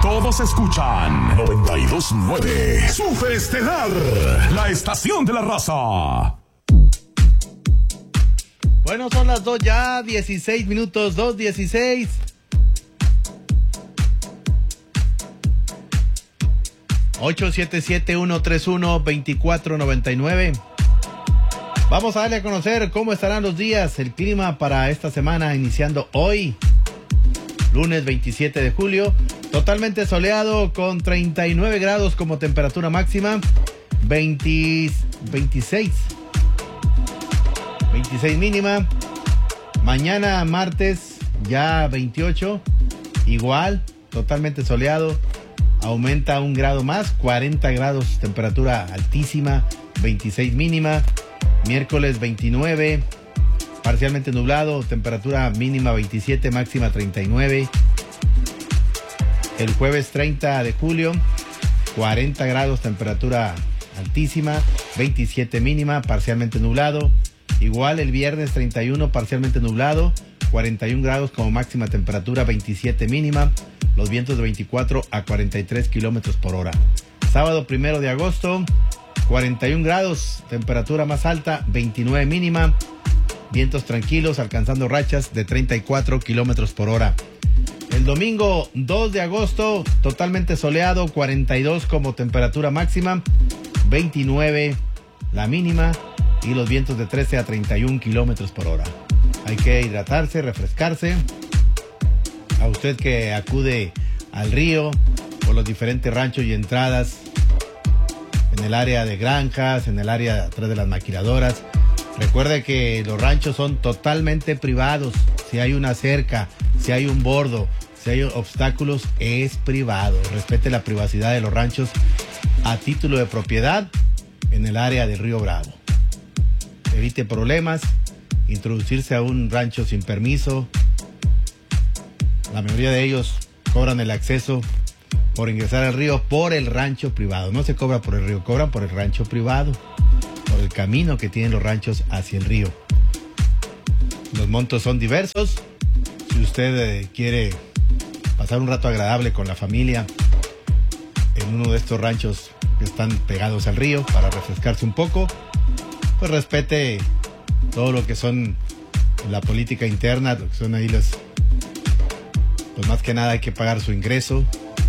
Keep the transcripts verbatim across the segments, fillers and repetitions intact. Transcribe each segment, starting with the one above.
todos escuchan noventa y dos punto nueve. Super Estelar, la estación de la raza. Bueno, son las dos ya, dieciséis minutos, dos dieciséis. ocho siete siete, uno tres uno, dos cuatro nueve nueve. Vamos a darle a conocer cómo estarán los días, el clima para esta semana, iniciando hoy, lunes veintisiete de julio. Totalmente soleado con treinta y nueve grados como temperatura máxima, veinte, veintiséis, veintiséis mínima. Mañana martes ya veintiocho, igual, totalmente soleado. Aumenta un grado más, cuarenta grados, temperatura altísima, veintiséis mínima. Miércoles veintinueve, parcialmente nublado, temperatura mínima veintisiete, máxima treinta y nueve. El jueves treinta de julio, cuarenta grados, temperatura altísima, veintisiete mínima, parcialmente nublado. Igual el viernes treinta y uno, parcialmente nublado, cuarenta y un grados como máxima temperatura, veintisiete mínima. Los vientos de veinticuatro a cuarenta y tres kilómetros por hora. Sábado primero de agosto, cuarenta y un grados, temperatura más alta, veintinueve mínima. Vientos tranquilos, alcanzando rachas de treinta y cuatro kilómetros por hora. El domingo dos de agosto, totalmente soleado, cuarenta y dos como temperatura máxima, veintinueve la mínima y los vientos de trece a treinta y un kilómetros por hora. Hay que hidratarse, refrescarse. A usted que acude al río por los diferentes ranchos y entradas en el área de granjas, en el área atrás de las maquiladoras, recuerde que los ranchos son totalmente privados. Si hay una cerca, si hay un bordo, si hay obstáculos, es privado. Respete la privacidad de los ranchos a título de propiedad en el área del Río Bravo. Evite problemas, introducirse a un rancho sin permiso. La mayoría de ellos cobran el acceso por ingresar al río por el rancho privado. No se cobra por el río, cobran por el rancho privado, por el camino que tienen los ranchos hacia el río. Los montos son diversos. Si usted eh, quiere pasar un rato agradable con la familia en uno de estos ranchos que están pegados al río para refrescarse un poco, pues respete todo lo que son la política interna, lo que son ahí los... Pues más que nada hay que pagar su ingreso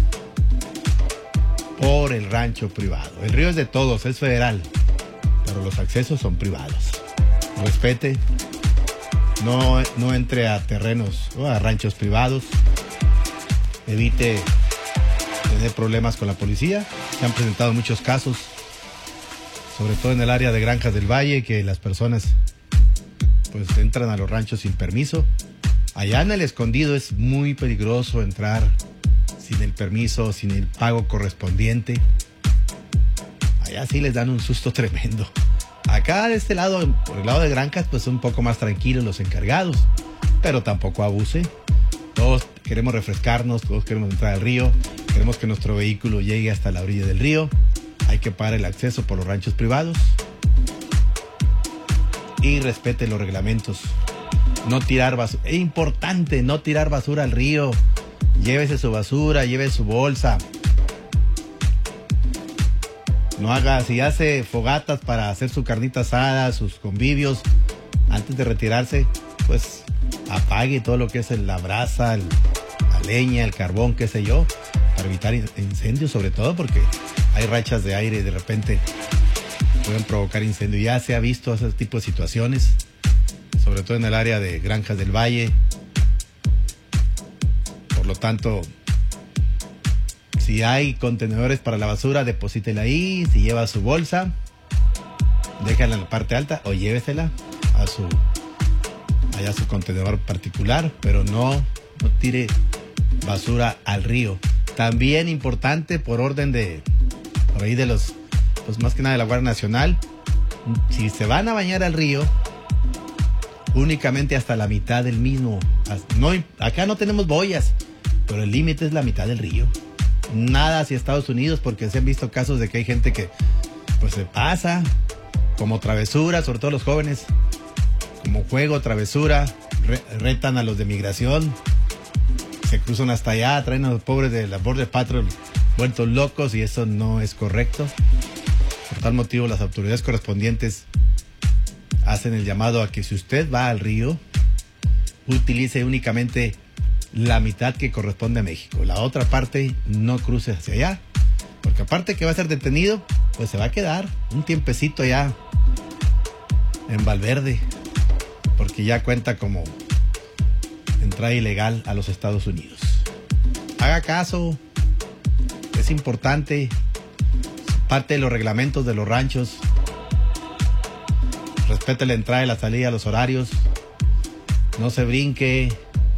por el rancho privado. El río es de todos, es federal, pero los accesos son privados. Respete, no, no entre a terrenos o a ranchos privados. Evite tener problemas con la policía. Se han presentado muchos casos, sobre todo en el área de Granjas del Valle, que las personas pues entran a los ranchos sin permiso. Allá en el Escondido es muy peligroso entrar sin el permiso, sin el pago correspondiente. Allá sí les dan un susto tremendo. Acá de este lado, por el lado de Granjas, pues un poco más tranquilos los encargados, pero tampoco abuse. Todos queremos refrescarnos, todos queremos entrar al río, queremos que nuestro vehículo llegue hasta la orilla del río. Hay que pagar el acceso por los ranchos privados y respete los reglamentos. No tirar basura. Es importante no tirar basura al río. Llévese su basura, lleve su bolsa. No haga, si hace fogatas para hacer su carnita asada, sus convivios, antes de retirarse, pues apague todo lo que es la brasa, el, la leña, el carbón, qué sé yo, para evitar incendios, sobre todo porque hay rachas de aire y de repente pueden provocar incendio. Ya se ha visto ese tipo de situaciones, sobre todo en el área de Granjas del Valle. Por lo tanto, si hay contenedores para la basura, deposítela ahí. Si lleva su bolsa, déjala en la parte alta o llévesela a su, allá a su contenedor particular, pero no, no tire basura al río. También importante, por orden de, por ahí de los, pues más que nada de la Guardia Nacional, si se van a bañar al río, únicamente hasta la mitad del mismo. No, acá no tenemos boyas, pero el límite es la mitad del río. Nada hacia Estados Unidos, porque se han visto casos de que hay gente que pues se pasa como travesura, sobre todo los jóvenes, como juego, travesura, re, retan a los de migración. se cruzan hasta allá, traen a los pobres de la Border Patrol vueltos locos y eso no es correcto. Por tal motivo, las autoridades correspondientes hacen el llamado a que si usted va al río, utilice únicamente la mitad que corresponde a México. La otra parte no cruce hacia allá, porque aparte que va a ser detenido, pues se va a quedar un tiempecito ya en Valverde, porque ya cuenta como entrada ilegal a los Estados Unidos. Haga caso, es importante, parte de los reglamentos de los ranchos. Respete la entrada y la salida, los horarios, no se brinque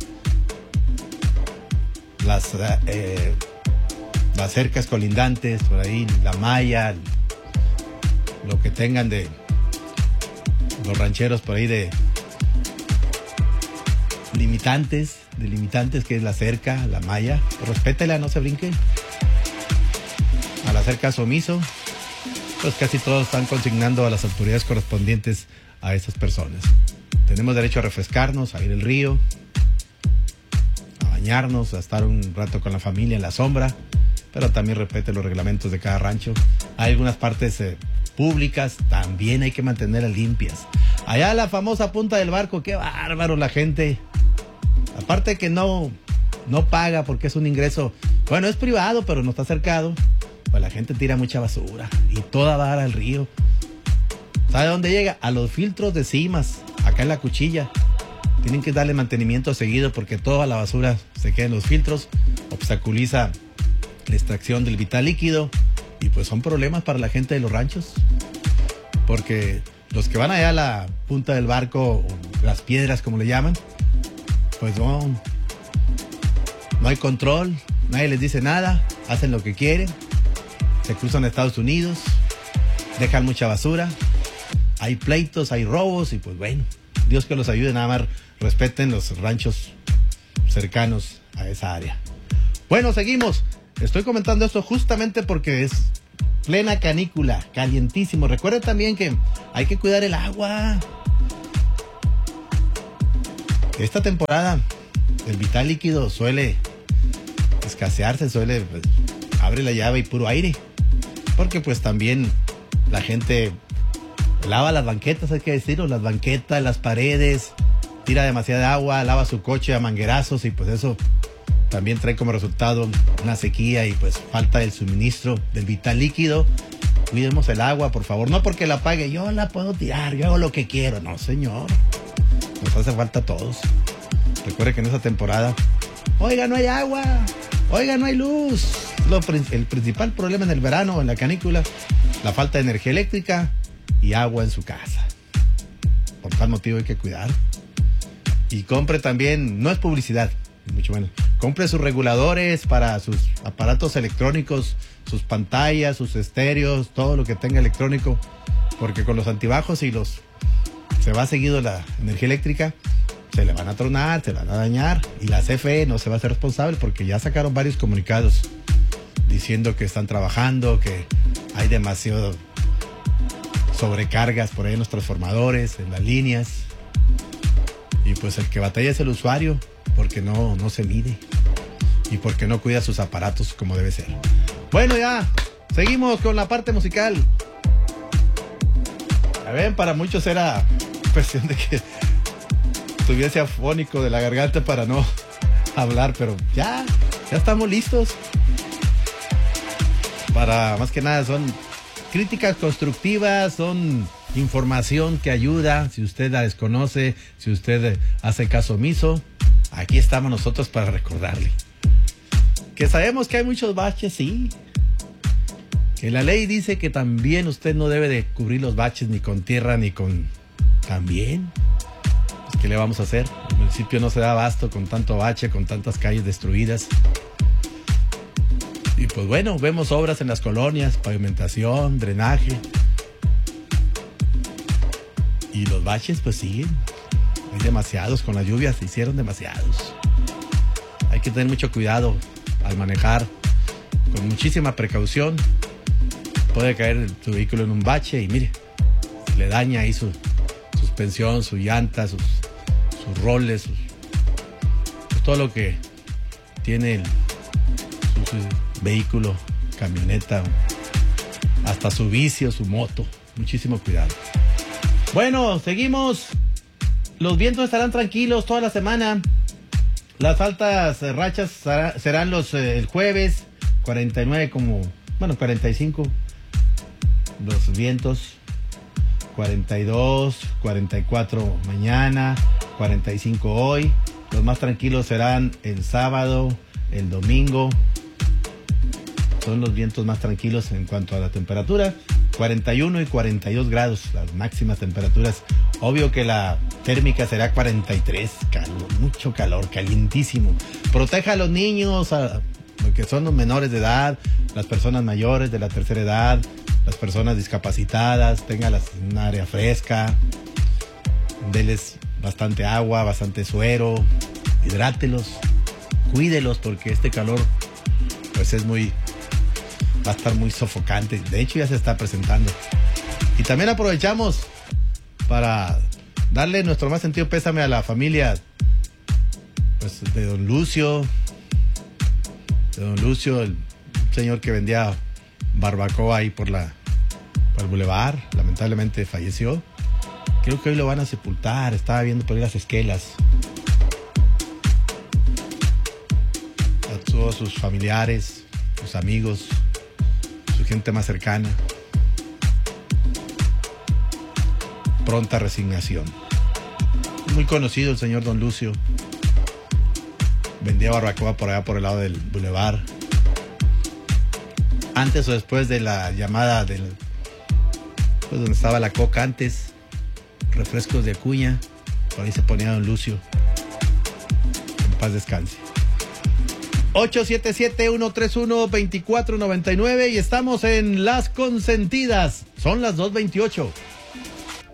las eh, las cercas colindantes, por ahí la malla, lo que tengan de los rancheros por ahí de limitantes, de limitantes que es la cerca, la malla, respétela, no se brinque. Al hacer caso omiso, pues casi todos están consignando a las autoridades correspondientes a esas personas. Tenemos derecho a refrescarnos, a ir al río, a bañarnos, a estar un rato con la familia en la sombra, pero también respete los reglamentos de cada rancho. Hay algunas partes eh, públicas, también hay que mantenerlas limpias. Allá la famosa Punta del Barco, qué bárbaro la gente. Aparte que no, no paga porque es un ingreso, bueno, es privado, pero no está cercado. Pues la gente tira mucha basura y toda va al río. ¿Sabe dónde llega? A los filtros de cimas, acá en la Cuchilla. Tienen que darle mantenimiento seguido porque toda la basura se queda en los filtros, obstaculiza la extracción del vital líquido y pues son problemas para la gente de los ranchos. Porque los que van allá a la Punta del Barco, o las piedras como le llaman, pues no, no hay control, nadie les dice nada, hacen lo que quieren. Se cruzan a Estados Unidos, dejan mucha basura, hay pleitos, hay robos y pues bueno, Dios que los ayude, nada más respeten los ranchos cercanos a esa área. Bueno, seguimos. Estoy comentando esto justamente porque es plena canícula, calientísimo. Recuerden también que hay que cuidar el agua. Esta temporada el vital líquido suele escasearse, suele pues, abre la llave y puro aire. Porque pues también la gente lava las banquetas, hay que decirlo, las banquetas, las paredes, tira demasiada agua, lava su coche a manguerazos y pues eso también trae como resultado una sequía y pues falta del suministro del vital líquido. Cuidemos el agua, por favor, no porque la pague, yo la puedo tirar, yo hago lo que quiero, no señor, nos hace falta a todos. Recuerde que en esta temporada, oiga, no hay agua, oiga, no hay luz. Lo, el principal problema en el verano, en la canícula, la falta de energía eléctrica y agua en su casa. Por tal motivo hay que cuidar. Y compre también, no es publicidad, mucho menos, compre sus reguladores para sus aparatos electrónicos, sus pantallas, sus estéreos, todo lo que tenga electrónico, porque con los antibajos y los se va seguido la energía eléctrica, se le van a tronar, se le van a dañar y la C F E no se va a hacer responsable porque ya sacaron varios comunicados diciendo que están trabajando, que hay demasiado sobrecargas por ahí en los transformadores, en las líneas. Y pues el que batalla es el usuario porque no, no se mide y porque no cuida sus aparatos como debe ser. Bueno, ya, seguimos con la parte musical. A ver, para muchos era cuestión de que estuviese afónico de la garganta para no hablar, pero ya, ya estamos listos. Para, más que nada, son críticas constructivas, son información que ayuda. Si usted la desconoce, si usted hace caso omiso, aquí estamos nosotros para recordarle. Que sabemos que hay muchos baches, sí. Que la ley dice que también usted no debe de cubrir los baches ni con tierra ni con... También. Pues, ¿qué le vamos a hacer? El municipio no se da abasto con tanto bache, con tantas calles destruidas. Y pues bueno, vemos obras en las colonias, pavimentación, drenaje. Y los baches pues siguen. Hay demasiados, con las lluvias se hicieron demasiados. Hay que tener mucho cuidado al manejar, con muchísima precaución. Puede caer su vehículo en un bache y mire, le daña ahí su suspensión, su llanta, sus, sus roles, sus, pues todo lo que tiene el, su, su vehículo, camioneta, hasta su bici o su moto. Muchísimo cuidado. Bueno, seguimos. Los vientos estarán tranquilos toda la semana. Las altas rachas serán los eh, el jueves, cuarenta y nueve como, bueno, cuarenta y cinco. Los vientos, cuarenta y dos, cuarenta y cuatro mañana, cuarenta y cinco hoy. Los más tranquilos serán el sábado, el domingo. Son los vientos más tranquilos en cuanto a la temperatura. cuarenta y uno y cuarenta y dos grados, las máximas temperaturas. Obvio que la térmica será cuarenta y tres, calor, mucho calor, calientísimo. Proteja a los niños, a, que son los menores de edad, las personas mayores de la tercera edad, las personas discapacitadas, téngalas en un área fresca, deles bastante agua, bastante suero, hidrátelos, cuídelos porque este calor pues es muy, va a estar muy sofocante. De hecho ya se está presentando. Y también aprovechamos para darle nuestro más sentido pésame a la familia pues, de don Lucio, de don Lucio, el señor que vendía barbacoa ahí por la por el bulevar, lamentablemente falleció. Creo que hoy lo van a sepultar, estaba viendo por ahí las esquelas. A todos sus familiares, sus amigos, su gente más cercana. Pronta resignación. Muy conocido el señor don Lucio. Vendía barbacoa por allá por el lado del bulevar. Antes o después de la llamada del, pues donde estaba la coca antes, refrescos de Acuña, por ahí se ponía don Lucio. En paz descanse. ocho siete siete, uno tres uno, dos cuatro nueve nueve y estamos en Las Consentidas. Son las dos veintiocho.